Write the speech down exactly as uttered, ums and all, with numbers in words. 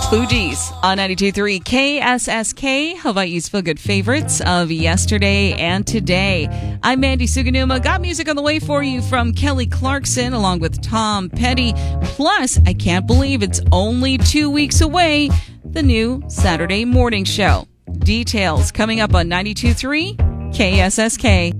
Fugees on ninety-two point three K S S K, Hawaii's Feel Good favorites of yesterday and today. I'm Mandy Suganuma. Got music on the way for you from Kelly Clarkson along with Tom Petty. Plus, I can't believe it's only two weeks away, the new Saturday morning show. Details coming up on ninety-two point three K S S K.